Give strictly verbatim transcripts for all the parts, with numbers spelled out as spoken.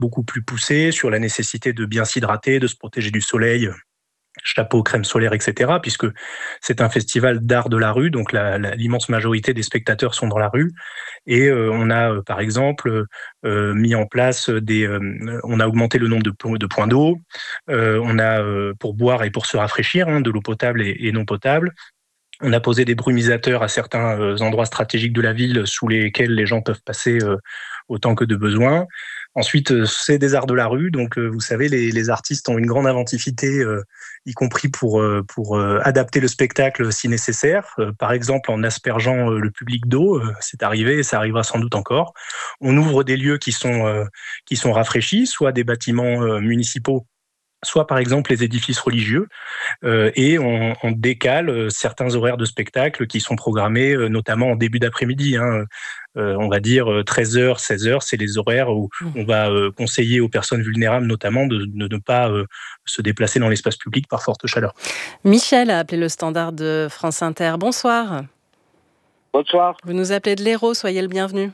beaucoup plus poussée sur la nécessité de bien s'hydrater, de se protéger du soleil, chapeau, crème solaire, et cetera, puisque c'est un festival d'art de la rue, donc la, la, l'immense majorité des spectateurs sont dans la rue. Et euh, on a, euh, par exemple, euh, mis en place des... Euh, on a augmenté le nombre de, de points d'eau, euh, on a, euh, pour boire et pour se rafraîchir, hein, de l'eau potable et, et non potable. On a posé des brumisateurs à certains euh, endroits stratégiques de la ville sous lesquels les gens peuvent passer euh, autant que de besoin. Ensuite, euh, c'est des arts de la rue, donc euh, vous savez, les, les artistes ont une grande inventivité, euh, y compris pour, euh, pour euh, adapter le spectacle si nécessaire. Euh, par exemple, en aspergeant euh, le public d'eau, euh, c'est arrivé et ça arrivera sans doute encore. On ouvre des lieux qui sont, euh, qui sont rafraîchis, soit des bâtiments euh, municipaux, soit par exemple les édifices religieux, euh, et on, on décale euh, certains horaires de spectacle qui sont programmés euh, notamment en début d'après-midi, hein. Euh, on va dire euh, treize heures, seize heures, c'est les horaires où on va euh, conseiller aux personnes vulnérables notamment de, de ne pas euh, se déplacer dans l'espace public par forte chaleur. Michel a appelé le standard de France Inter. Bonsoir. Bonsoir. Vous nous appelez de l'Hérault, soyez le bienvenu.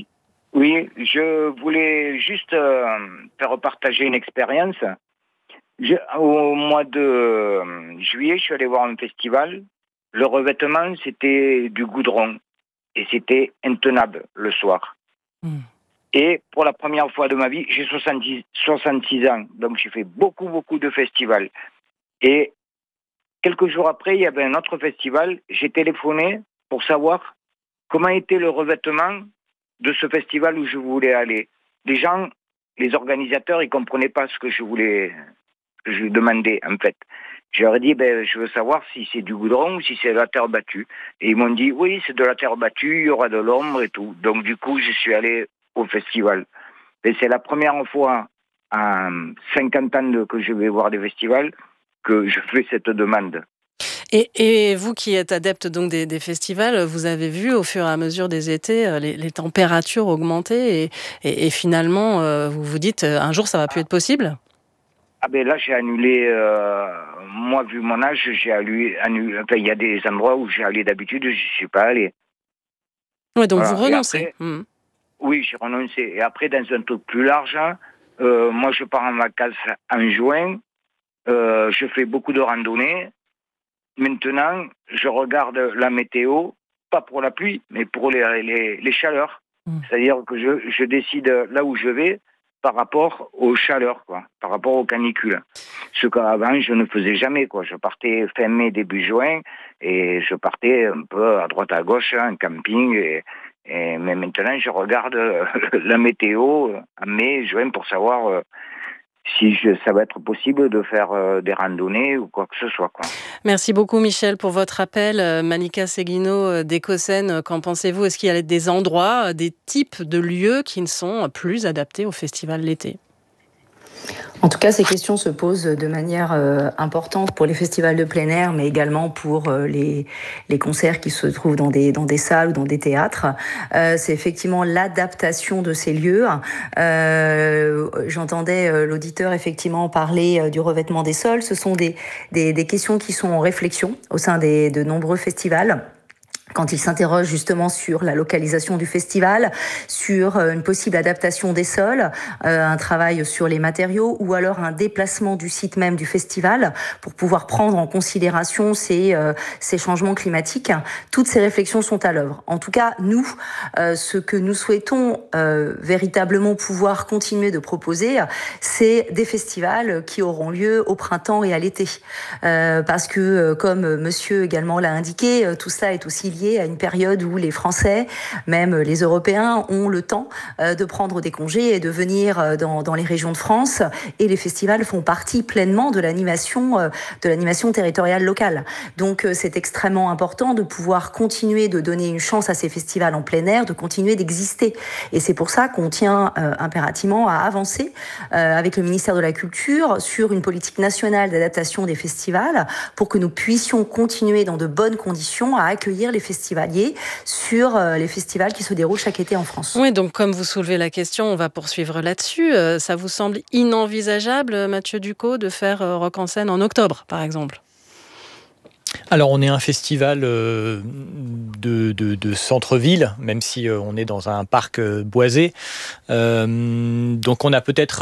Oui, je voulais juste euh, faire partager une expérience. Je, au mois de euh, juillet, je suis allé voir un festival. Le revêtement, c'était du goudron. Et c'était intenable le soir. Mmh. Et pour la première fois de ma vie, j'ai soixante-dix, soixante-six ans. Donc j'ai fait beaucoup, beaucoup de festivals. Et quelques jours après, il y avait un autre festival. J'ai téléphoné pour savoir comment était le revêtement de ce festival où je voulais aller. Les gens, les organisateurs, ils ne comprenaient pas ce que je voulais... que je demandais en fait. Je leur ai dit, ben, je veux savoir si c'est du goudron ou si c'est de la terre battue. Et ils m'ont dit, oui, c'est de la terre battue, il y aura de l'ombre et tout. Donc du coup, je suis allé au festival. Et c'est la première fois en cinquante ans de, que je vais voir des festivals que je fais cette demande. Et, et vous qui êtes adepte donc des, des festivals, vous avez vu au fur et à mesure des étés les, les températures augmenter et, et, et finalement, euh, vous vous dites, un jour, ça va plus être possible ? Ah ben là, j'ai annulé, euh, moi, vu mon âge, j'ai annulé, annulé enfin, il y a des endroits où j'ai allé d'habitude, je ne suis pas allé. Oui, donc voilà. Vous renoncez. Après, mmh. Oui, j'ai renoncé. Et après, dans un truc plus large, euh, moi, je pars en vacances en juin, euh, je fais beaucoup de randonnées. Maintenant, je regarde la météo, pas pour la pluie, mais pour les, les, les chaleurs. Mmh. C'est-à-dire que je, je décide là où je vais, par rapport aux chaleurs, quoi, par rapport aux canicules. Ce qu'avant, je ne faisais jamais, quoi. Je partais fin mai, début juin, et je partais un peu à droite à gauche, en camping, et, et, mais maintenant, je regarde la météo en mai, juin, pour savoir euh, si je, ça va être possible de faire euh, des randonnées ou quoi que ce soit, quoi. Merci beaucoup, Michel, pour votre appel. Malika Seguino d'Écossène, qu'en pensez-vous ? Est-ce qu'il y a des endroits, des types de lieux qui ne sont plus adaptés au festival l'été ? En tout cas, ces questions se posent de manière euh, importante pour les festivals de plein air, mais également pour euh, les, les concerts qui se trouvent dans des, dans des salles ou dans des théâtres. Euh, c'est effectivement l'adaptation de ces lieux. Euh, j'entendais euh, l'auditeur effectivement parler euh, du revêtement des sols. Ce sont des, des, des questions qui sont en réflexion au sein des, de nombreux festivals. Quand il s'interroge justement sur la localisation du festival, sur une possible adaptation des sols, euh, un travail sur les matériaux ou alors un déplacement du site même du festival pour pouvoir prendre en considération ces, euh, ces changements climatiques. Toutes ces réflexions sont à l'œuvre. En tout cas, nous, euh, ce que nous souhaitons euh, véritablement pouvoir continuer de proposer, c'est des festivals qui auront lieu au printemps et à l'été. Euh, parce que, comme monsieur également l'a indiqué, tout ça est aussi lié à une période où les Français, même les Européens, ont le temps euh, de prendre des congés et de venir dans, dans les régions de France. Et les festivals font partie pleinement de l'animation, euh, de l'animation territoriale locale. Donc, euh, c'est extrêmement important de pouvoir continuer de donner une chance à ces festivals en plein air, de continuer d'exister. Et c'est pour ça qu'on tient euh, impérativement à avancer euh, avec le ministère de la Culture sur une politique nationale d'adaptation des festivals pour que nous puissions continuer dans de bonnes conditions à accueillir les festivaliers sur euh, les festivals qui se déroulent chaque été en France. Oui, donc comme vous soulevez la question, on va poursuivre là-dessus. Euh, ça vous semble inenvisageable, Mathieu Ducot, de faire euh, Rock en scène en octobre, par exemple ? Alors, on est un festival euh, de, de, de centre-ville, même si euh, on est dans un parc euh, boisé. Euh, donc, on a peut-être